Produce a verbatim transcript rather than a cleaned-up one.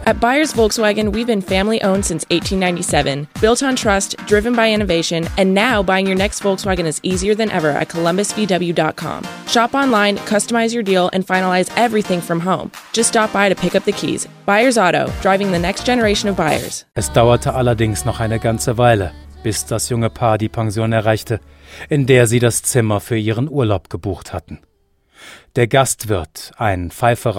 At Byers Volkswagen, we've been family-owned since eighteen ninety-seven, built on trust, driven by innovation, and now buying your next Volkswagen is easier than ever at columbus v w dot com. Shop online, customize your deal, and finalize everything from home. Just stop by to pick up the keys. Byers Auto, driving the next generation of buyers. Es dauerte allerdings noch eine ganze Weile, bis das junge Paar die Pension erreichte, in der sie das Zimmer für ihren Urlaub gebucht hatten. Der Gastwirt, ein Pfeife